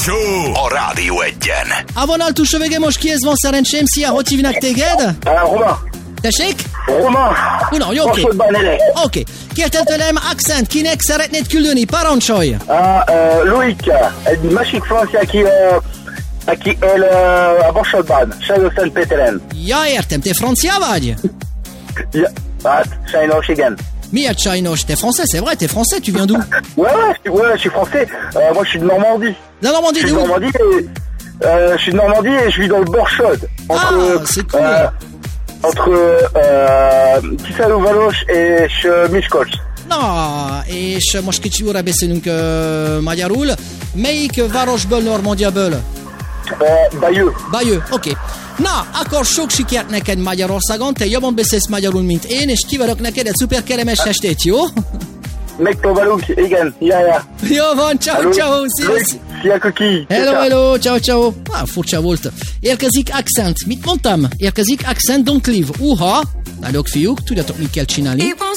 Show a Rádió Egyen. A vonal túlsó vége most kihez van szerencsém. Szia, hogy hívnak téged? Roma. Tessék? Roma. Oké. Oké. Kértem tőlem accent, kinek szeretnéd küldeni? Parancsolj! Loïc, egy másik francia, aki él a Vasodban, Szentpéteren. Ja, értem, te francia vagy? Ja, hát, sajnos igen. Miért sajnos? T'es français, c'est vrai, t'es français, tu viens d'où? Ouais, je suis français. Moi, je suis de Normandie. De Normandie, Je suis d'où? de Normandie et je suis de Normandie et je vis dans le Bord-Chaude. C'est cool. Entre Tiszaújváros és Miskolc. Na, és most kicsi óra beszélünk magyarul. Melyik városból, Normandiából? Bayeux, oké. Na, akkor sok sikert neked Magyarországon, te jobban beszélsz magyarul, mint én, és kívánok neked egy szuper kellemes estét, jó? Megpróbálunk, igen, ja. Jó van, ciao, Szia, Kuki! Hello, ciao. Furcsa volt. Érkezik accent. Mit mondtam? Érkezik accent, don't leave. Uha! Náluk fiúk, tudjátok, mit kell csinálni?